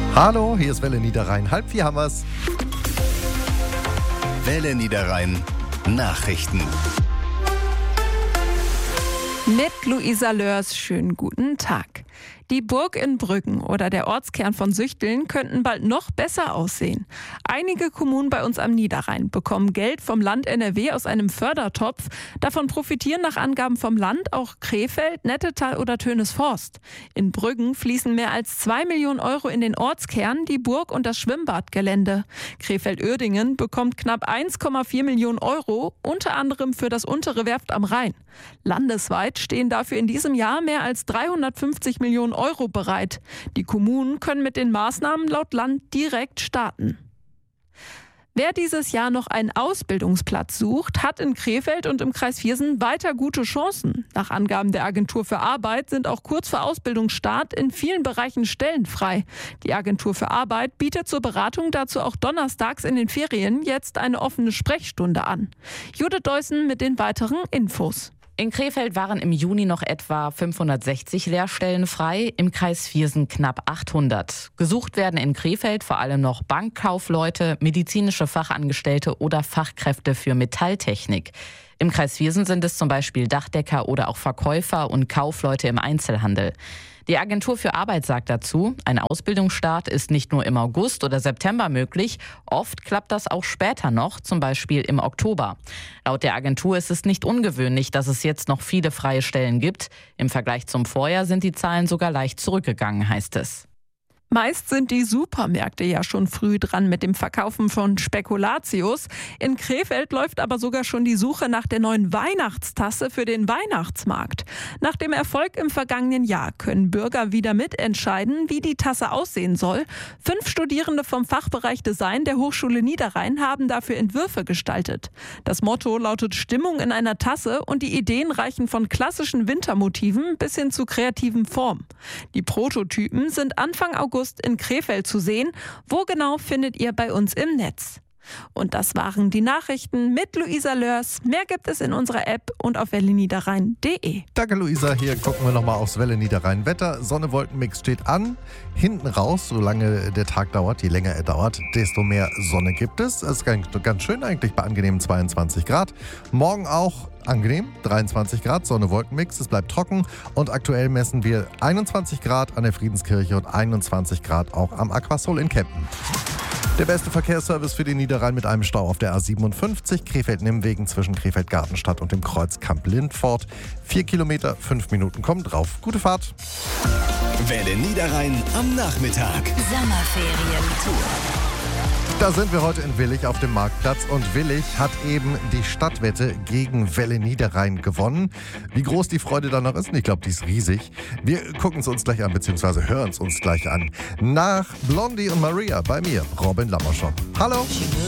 Hallo, hier ist Welle Niederrhein. 3:30 haben wir's. Welle Niederrhein Nachrichten. Mit Luisa Lörs, schönen guten Tag. Die Burg in Brüggen oder der Ortskern von Süchteln könnten bald noch besser aussehen. Einige Kommunen bei uns am Niederrhein bekommen Geld vom Land NRW aus einem Fördertopf. Davon profitieren nach Angaben vom Land auch Krefeld, Nettetal oder Tönesforst. In Brüggen fließen mehr als 2 Millionen Euro in den Ortskern, die Burg und das Schwimmbadgelände. Krefeld-Uerdingen bekommt knapp 1,4 Millionen Euro, unter anderem für das untere Werft am Rhein. Landesweit stehen dafür in diesem Jahr mehr als 350 Millionen Euro bereit. Die Kommunen können mit den Maßnahmen laut Land direkt starten. Wer dieses Jahr noch einen Ausbildungsplatz sucht, hat in Krefeld und im Kreis Viersen weiter gute Chancen. Nach Angaben der Agentur für Arbeit sind auch kurz vor Ausbildungsstart in vielen Bereichen Stellen frei. Die Agentur für Arbeit bietet zur Beratung dazu auch donnerstags in den Ferien jetzt eine offene Sprechstunde an. Judith Deussen mit den weiteren Infos. In Krefeld waren im Juni noch etwa 560 Lehrstellen frei, im Kreis Viersen knapp 800. Gesucht werden in Krefeld vor allem noch Bankkaufleute, medizinische Fachangestellte oder Fachkräfte für Metalltechnik. Im Kreis Viersen sind es zum Beispiel Dachdecker oder auch Verkäufer und Kaufleute im Einzelhandel. Die Agentur für Arbeit sagt dazu, ein Ausbildungsstart ist nicht nur im August oder September möglich, oft klappt das auch später noch, zum Beispiel im Oktober. Laut der Agentur ist es nicht ungewöhnlich, dass es jetzt noch viele freie Stellen gibt. Im Vergleich zum Vorjahr sind die Zahlen sogar leicht zurückgegangen, heißt es. Meist sind die Supermärkte ja schon früh dran mit dem Verkaufen von Spekulatius. In Krefeld läuft aber sogar schon die Suche nach der neuen Weihnachtstasse für den Weihnachtsmarkt. Nach dem Erfolg im vergangenen Jahr können Bürger wieder mitentscheiden, wie die Tasse aussehen soll. 5 Studierende vom Fachbereich Design der Hochschule Niederrhein haben dafür Entwürfe gestaltet. Das Motto lautet Stimmung in einer Tasse und die Ideen reichen von klassischen Wintermotiven bis hin zu kreativen Formen. Die Prototypen sind Anfang August in Krefeld zu sehen. Wo genau findet ihr bei uns im Netz? Und das waren die Nachrichten mit Luisa Lörs. Mehr gibt es in unserer App und auf welleniederrhein.de. Danke, Luisa. Hier gucken wir nochmal aufs Welle Niederrhein Wetter. Sonne-Wolken-Mix steht an. Hinten raus, solange der Tag dauert, je länger er dauert, desto mehr Sonne gibt es. Es ist ganz schön eigentlich bei angenehmen 22 Grad. Morgen auch angenehm, 23 Grad, Sonne-Wolken-Mix. Es bleibt trocken und aktuell messen wir 21 Grad an der Friedenskirche und 21 Grad auch am Aquasol in Kempen. Der beste Verkehrsservice für den Niederrhein mit einem Stau auf der A57, Krefeld-Nimmwegen zwischen Krefeld-Gartenstadt und dem Kreuz Kamp-Lindfort. 4 Kilometer, 5 Minuten, kommt drauf. Gute Fahrt. Welle Niederrhein am Nachmittag. Sommerferientour. Da sind wir heute in Willich auf dem Marktplatz und Willich hat eben die Stadtwette gegen Welle Niederrhein gewonnen. Wie groß die Freude da noch ist, ich glaube, die ist riesig. Wir gucken es uns gleich an, beziehungsweise hören es uns gleich an. Nach Blondie und Maria bei mir, Robin Lammerschott. Hallo!